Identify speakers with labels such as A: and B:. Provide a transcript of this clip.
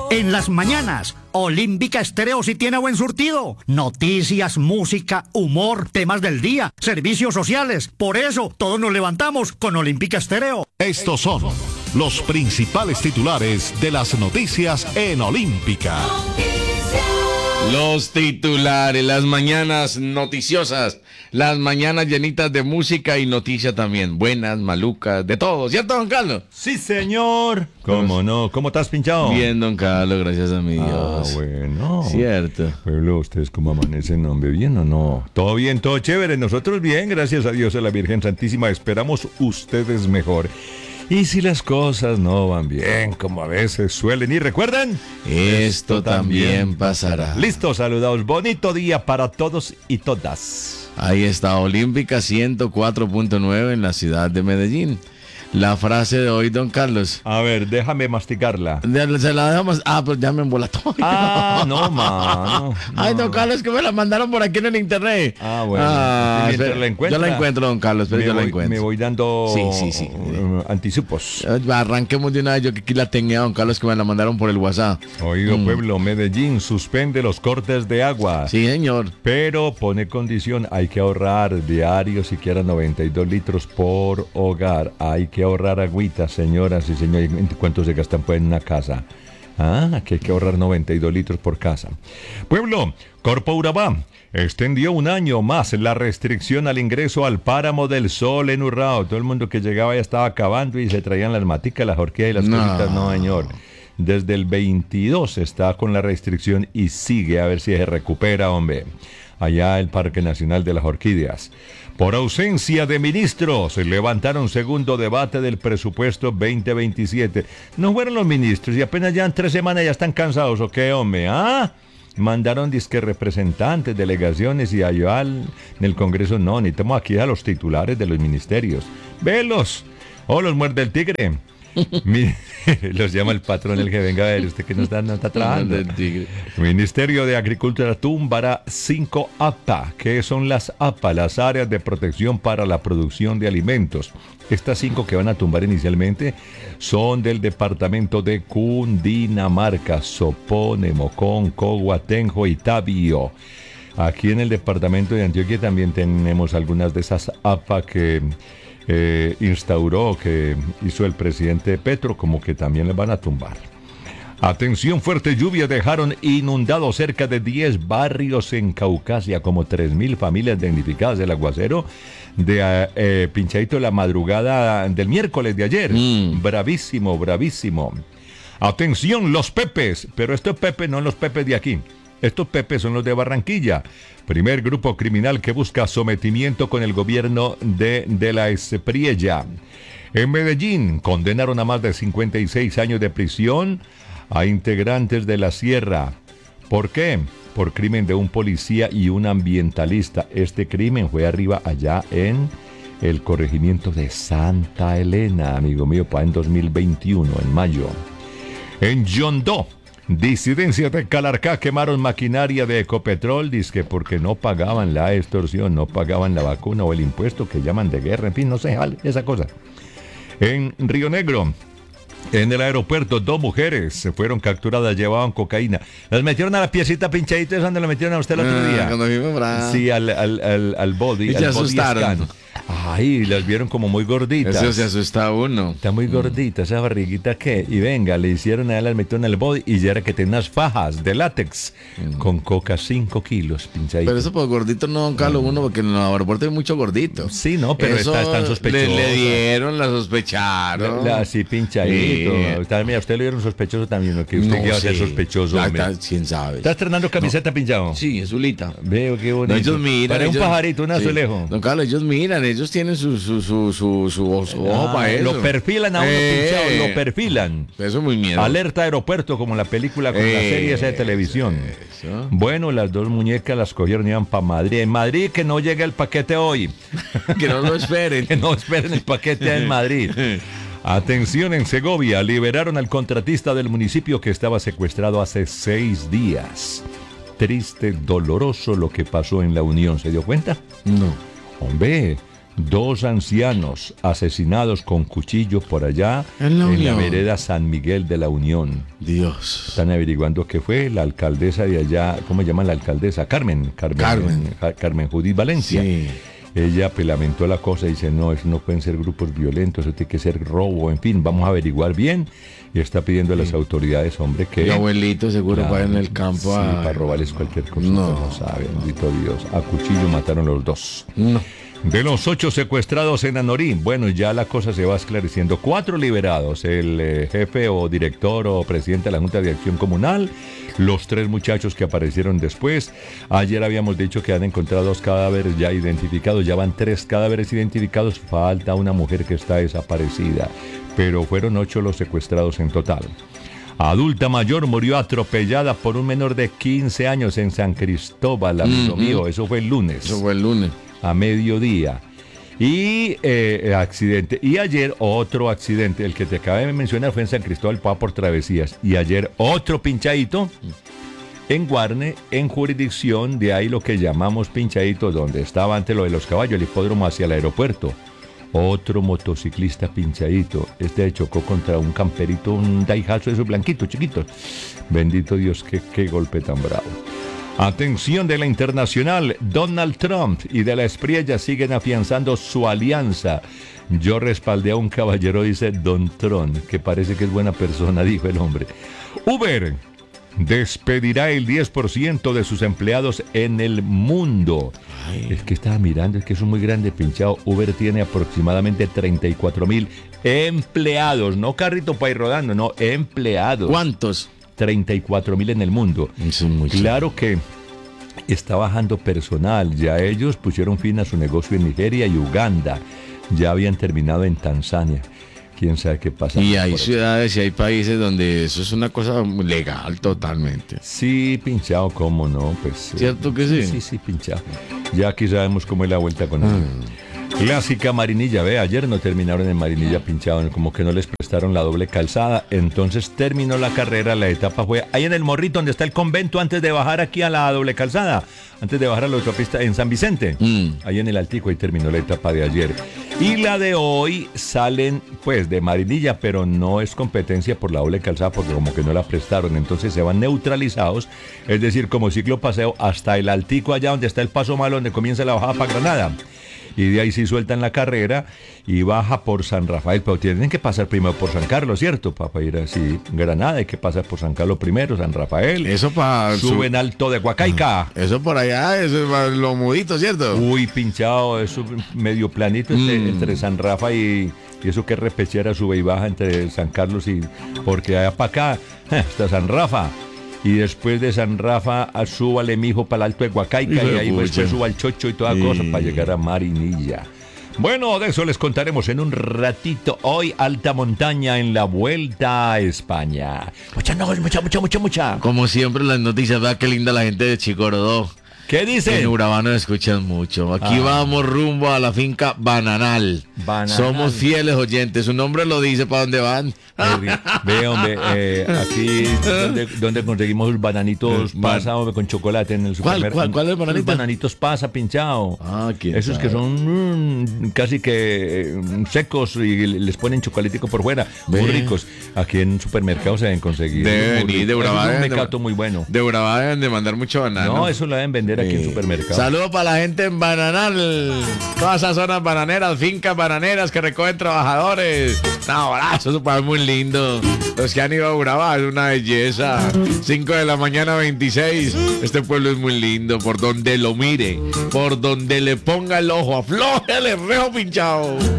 A: En las mañanas, Olímpica Estéreo sí tiene buen surtido. Noticias, música, humor, temas del día, servicios sociales. Por eso, todos nos levantamos con Olímpica Estéreo.
B: Estos son los principales titulares de las noticias en Olímpica.
C: Los titulares, las mañanas noticiosas, las mañanas llenitas de música y noticia también, buenas, malucas, de todo, ¿cierto, don Carlos?
D: Sí, señor. ¿Cómo no? ¿Cómo estás, pinchado?
C: Bien, don Carlos, gracias a mi Dios.
D: Bueno.
C: Cierto.
D: Pueblo, ¿ustedes cómo amanecen, hombre? ¿Bien o no? Todo bien, todo chévere. Nosotros bien, gracias a Dios, a la Virgen Santísima. Esperamos ustedes mejor. Y si las cosas no van bien, como a veces suelen ir, ¿recuerdan?
C: Esto también pasará.
D: Listo, saludados. Bonito día para todos y todas.
C: Ahí está, Olímpica 104.9 en la ciudad de Medellín. La frase de hoy, don Carlos.
D: A ver, déjame masticarla.
C: Se la dejamos. Pues ya me embolató.
D: No, mano.
C: Ay, don Carlos, que me la mandaron por aquí en el internet.
D: Bueno. Mientras la encuentra,
C: yo la encuentro, don Carlos, pero yo la encuentro.
D: Me voy dando
C: sí.
D: Anticipos.
C: Arranquemos de una vez, yo que aquí la tenía, don Carlos, que me la mandaron por el WhatsApp.
D: Oído, pueblo, Medellín suspende los cortes de agua.
C: Sí, señor.
D: Pero pone condición, hay que ahorrar diario siquiera 92 litros por hogar. Hay que ahorrar agüita, señoras y señores. ¿Cuánto se gastan pues en una casa? Que hay que ahorrar 92 litros por casa. Pueblo, Corpo Urabá extendió un año más la restricción al ingreso al Páramo del Sol en Urrao. Todo el mundo que llegaba ya estaba acabando y se traían las maticas, las orquídeas y las cositas. No, señor. Desde el 22 está con la restricción y sigue a ver si se recupera, hombre. Allá el Parque Nacional de las Orquídeas. Por ausencia de ministros, se levantaron segundo debate del presupuesto 2027. No fueron los ministros y apenas llevan 3 semanas ya están cansados, ¿o qué, hombre? Mandaron disque representantes, delegaciones y allá en el Congreso. No, necesitamos aquí a los titulares de los ministerios. Velos. Los muerde el tigre. Los llama el patrón, el que venga a ver, usted que no está trabajando. Ministerio de Agricultura tumbará 5 APA. ¿Qué son las APA? Las áreas de protección para la producción de alimentos. Estas 5 que van a tumbar inicialmente son del departamento de Cundinamarca, Sopó, Nemocón, Cogua, Tenjo y Tabio. Aquí en el departamento de Antioquia también tenemos algunas de esas APA que instauró, que hizo el presidente Petro, como que también le van a tumbar. Atención, fuertes lluvias dejaron inundados cerca de 10 barrios en Caucasia, como 3.000 familias damnificadas del aguacero de pinchadito la madrugada del miércoles de ayer. Bravísimo. Atención, los Pepes, pero estos Pepes no los Pepes de aquí. Estos Pepes son los de Barranquilla. Primer grupo criminal que busca sometimiento con el gobierno de la Espriella. En Medellín condenaron a más de 56 años de prisión a integrantes de la Sierra. ¿Por qué? Por crimen de un policía y un ambientalista. Este crimen fue arriba allá en el corregimiento de Santa Elena, amigo mío, en 2021, en mayo. En Yondó, disidencias de Calarcá quemaron maquinaria de Ecopetrol, dizque porque no pagaban la extorsión, no pagaban la vacuna o el impuesto que llaman de guerra, en fin, no sé, vale, esa cosa. En Río Negro, en el aeropuerto, 2 mujeres se fueron capturadas, llevaban cocaína. Las metieron a la piecita pinchadita, ¿es donde la metieron a usted el otro día? Sí, al body.
C: Y se asustaron.
D: Scan. Ay, las vieron como muy gorditas.
C: Eso se asusta uno.
D: Está muy gordita, esa barriguita, ¿qué? Y venga, le hicieron a él, las metieron en el body y ya era que tenía unas fajas de látex con coca 5 kilos pinchaditas.
C: Pero eso por gordito no, don Carlos, uno, porque en el aeropuerto hay mucho gordito.
D: Sí, no, pero están sospechosos.
C: Le dieron, la sospecharon.
D: Sí, pinchadito. Mira, usted le dieron sospechoso también, ¿no? Que usted quiera ser sospechoso.
C: ¿Quién sabe?
D: ¿Está estrenando camiseta pinchado?
C: Sí, azulita.
D: Veo qué bonito.
C: No, ellos miran.
D: Para un pajarito, un azulejo.
C: Don Carlos, ellos miran, ellos tienen su ojo para eso.
D: Lo perfilan a uno pinchado, lo perfilan.
C: Eso es muy miedo.
D: Alerta aeropuerto, como la película con la serie esa de televisión. Eso. Bueno, las 2 muñecas las cogieron y iban para Madrid. En Madrid, que no llegue el paquete hoy.
C: Que no lo esperen.
D: Que no esperen el paquete en Madrid. Atención, en Segovia, liberaron al contratista del municipio que estaba secuestrado hace 6 días. Triste, doloroso lo que pasó en la Unión. ¿Se dio cuenta?
C: No.
D: Hombre, 2 ancianos asesinados con cuchillo por allá
C: En la
D: la
C: Unión.
D: vereda San Miguel de la Unión.
C: Dios.
D: Están averiguando qué fue la alcaldesa de allá, ¿cómo se llama la alcaldesa? Carmen Judith Valencia.
C: Sí.
D: Ella pues lamentó la cosa y dice, no, eso no pueden ser grupos violentos, eso tiene que ser robo, en fin, vamos a averiguar bien. Y está pidiendo a las autoridades, hombre, que...
C: Mi abuelito seguro
D: Claro,
C: va en el campo
D: sí,
C: a...
D: para robarles cualquier cosa.
C: No.
D: No sabe, bendito Dios. A cuchillo mataron los 2.
C: No.
D: De los 8 secuestrados en Anorí, bueno, ya la cosa se va esclareciendo. 4 liberados, el jefe o director o presidente de la Junta de Acción Comunal, los 3 muchachos que aparecieron después. Ayer habíamos dicho que han encontrado 2 cadáveres ya identificados, ya van 3 cadáveres identificados, falta una mujer que está desaparecida, pero fueron 8 los secuestrados en total. Adulta mayor murió atropellada por un menor de 15 años en San Cristóbal, amigo mío, eso fue el lunes.
C: Eso fue el lunes.
D: A mediodía. Y accidente. Y ayer otro accidente. El que te acabé de mencionar fue en San Cristóbal Pava por travesías. Y ayer otro pinchadito en Guarne, en jurisdicción de ahí lo que llamamos pinchadito, donde estaba antes lo de los caballos, el hipódromo hacia el aeropuerto. Otro motociclista pinchadito. Este chocó contra un camperito, un Daihatsu de esos blanquitos, chiquitos. Bendito Dios, qué golpe tan bravo. Atención de la internacional, Donald Trump y de la Espriella siguen afianzando su alianza. Yo respaldé a un caballero, dice Don Trump, que parece que es buena persona, dijo el hombre. Uber despedirá el 10% de sus empleados en el mundo.
C: Ay.
D: Es que estaba mirando, es que eso es muy grande, pinchado. Uber tiene aproximadamente 34,000 empleados, no carrito para ir rodando, no, empleados.
C: ¿Cuántos?
D: 34,000 en el mundo.
C: Eso es mucho.
D: Claro que está bajando personal. Ya ellos pusieron fin a su negocio en Nigeria y Uganda. Ya habían terminado en Tanzania. Quién sabe qué pasa.
C: Y hay
D: por eso.
C: ciudades y hay países donde eso es una cosa legal totalmente.
D: Sí, pinchado, cómo no, pues.
C: ¿Cierto que sí?
D: Sí, pinchado. Ya aquí sabemos cómo es la vuelta con eso. Clásica Marinilla, ve, ayer no terminaron en Marinilla pinchado, como que no les prestaron la doble calzada, entonces terminó la carrera, la etapa fue ahí en el Morrito, donde está el convento, antes de bajar aquí a la doble calzada, antes de bajar a la autopista en San Vicente, ahí en el Altico, ahí terminó la etapa de ayer. Y la de hoy salen, pues, de Marinilla, pero no es competencia por la doble calzada, porque como que no la prestaron, entonces se van neutralizados, es decir, como ciclopaseo hasta el Altico, allá donde está el Paso Malo, donde comienza la bajada para Granada. Y de ahí sí sueltan la carrera y baja por San Rafael, pero tienen que pasar primero por San Carlos, ¿cierto? Para ir así, Granada hay que pasar por San Carlos primero, San Rafael.
C: Eso para...
D: Suben Alto de Huacaica.
C: Eso por allá, eso es para lo mudito, ¿cierto?
D: Uy, pinchado, eso medio planito entre San Rafa y eso que repechera, sube y baja entre San Carlos y... Porque allá para acá, hasta San Rafa. Y después de San Rafa, súbale, mijo, para el Alto de Huacaica. Y ahí después suba al Chocho y toda cosa para llegar a Marinilla. Bueno, de eso les contaremos en un ratito. Hoy, alta montaña en la Vuelta a España. Mucha.
C: Como siempre las noticias, ¿verdad? Qué linda la gente de Chicorodó.
D: ¿Qué dice?
C: En Urabá nos escuchan mucho. Aquí vamos rumbo a la finca Bananal. Somos fieles oyentes. Su nombre lo dice para dónde van.
D: Ve, hombre, aquí donde conseguimos bananitos pasa, hombre, con chocolate en el supermercado.
C: ¿Cuál es el bananito?
D: Bananitos pasa, pinchado.
C: ¿Quién
D: Esos
C: sabe?
D: que son casi que secos y les ponen chocolatico por fuera. Muy ricos. Aquí en supermercados se deben conseguir.
C: Deben ir de Urabá.
D: Es un mecato muy bueno.
C: De Urabá deben de mandar mucho banano.
D: No, eso lo deben vender aquí en supermercados.
C: Saludos para la gente en Bananal. Todas esas zonas bananeras, fincas bananeras que recogen trabajadores. Un abrazo, eso para muy lindo. Los que han ido a Urabá es una belleza. 5 de la mañana, 26. Este pueblo es muy lindo. Por donde lo mire, por donde le ponga el ojo, aflójale el rejo pinchado.